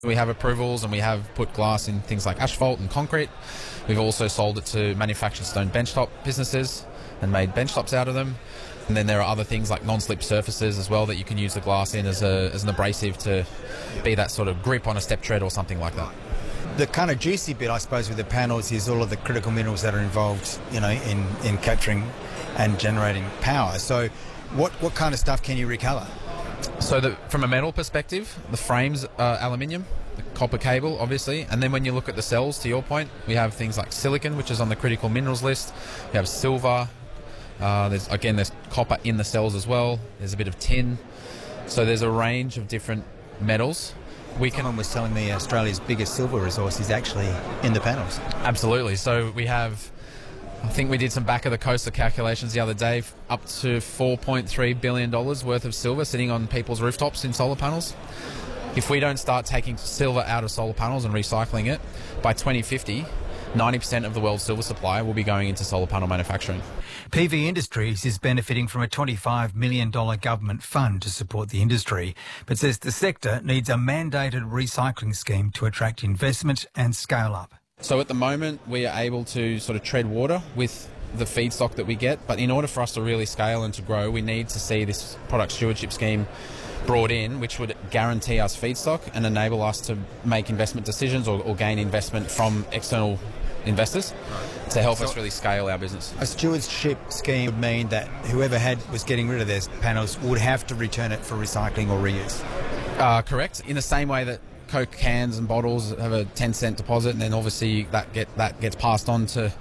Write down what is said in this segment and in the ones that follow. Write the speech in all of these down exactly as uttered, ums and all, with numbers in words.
We have approvals and we have put glass in things like asphalt and concrete. We've also sold it to manufactured stone benchtop businesses and made benchtops out of them. And then there are other things like non-slip surfaces as well that you can use the glass in as, a, as an abrasive to be that sort of grip on a step tread or something like that. The kind of juicy bit, I suppose, with the panels is all of the critical minerals that are involved, you know, in, in capturing and generating power. So what, what kind of stuff can you recover? So the, from a metal perspective, the frame's uh, aluminium, the copper cable, obviously. And then when you look at the cells, to your point, we have things like silicon, which is on the critical minerals list. We have silver. Uh, there's again, there's copper in the cells as well. There's a bit of tin. So there's a range of different metals. We Someone can, was telling me Australia's biggest silver resource is actually in the panels. Absolutely. So we have, I think we did some back of the coaster calculations the other day, up to four point three billion dollars worth of silver sitting on people's rooftops in solar panels. If we don't start taking silver out of solar panels and recycling it, by twenty fifty, ninety percent of the world's silver supply will be going into solar panel manufacturing. P V Industries is benefiting from a twenty-five million dollars government fund to support the industry, but says the sector needs a mandated recycling scheme to attract investment and scale up. So at the moment, we are able to sort of tread water with the feedstock that we get, but in order for us to really scale and to grow, we need to see this product stewardship scheme brought in, which would guarantee us feedstock and enable us to make investment decisions or, or gain investment from external investors to help so us really scale our business. A stewardship scheme would mean that whoever had was getting rid of their panels would have to return it for recycling or reuse. Uh, correct. In the same way that Coke cans and bottles have a ten cent deposit, and then obviously that get that gets passed on to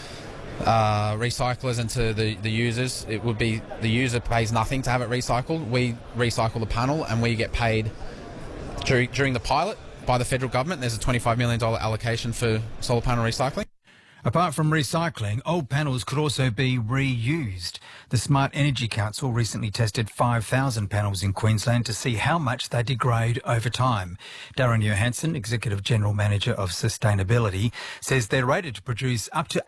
uh, recyclers and to the, the users. It would be the user pays nothing to have it recycled. We recycle the panel and we get paid during, during the pilot by the federal government. There's a twenty-five million dollars allocation for solar panel recycling. Apart from recycling, old panels could also be reused. The Smart Energy Council recently tested five thousand panels in Queensland to see how much they degrade over time. Darren Johansson, Executive General Manager of Sustainability, says they're rated to produce up to